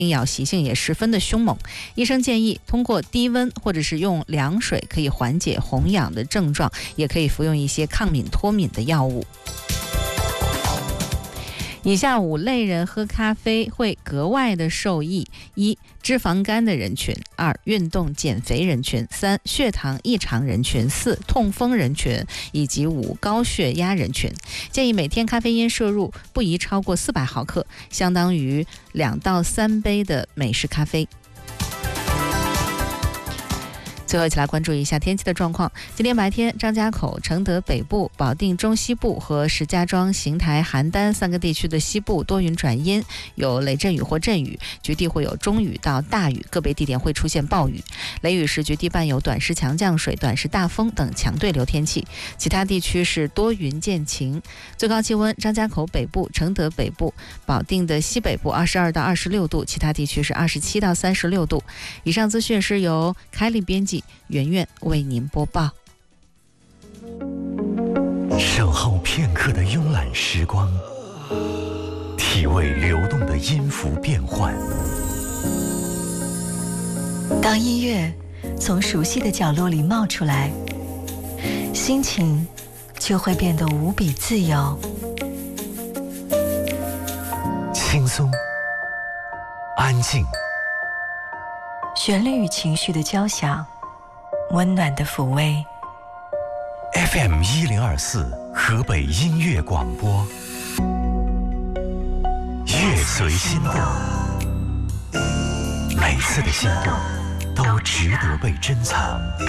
叮咬习性也十分的凶猛。医生建议通过低温或者是用凉水可以缓解红痒的症状，也可以服用一些抗敏脱敏的药物。以下5类人喝咖啡会格外的受益：一、脂肪肝的人群；二、运动减肥人群；三、血糖异常人群；四、痛风人群；以及5、高血压人群。建议每天咖啡因摄入不宜超过400毫克，相当于2到3杯的美式咖啡。最后一起来关注一下天气的状况。今天白天，张家口、承德北部、保定中西部和石家庄、邢台、邯郸3个地区的西部多云转阴，有雷阵雨或阵雨，局地会有中雨到大雨，个别地点会出现暴雨。雷雨时局地伴有短时强降水、短时大风等强对流天气。其他地区是多云见晴。最高气温，张家口北部、承德北部、保定的西北部22到26度，其他地区是27到36度。以上资讯是由凯里编辑，圆圆为您播报。 守候片刻的慵懒时光，体味流动的音符变换。 当音乐从熟悉的角落里冒出来，心情就会变得无比自由。 轻松，安静， 旋律与情绪的交响，温暖的抚慰。 FM 1024河北音乐广播，乐随心动，每次的心动都值得被珍藏。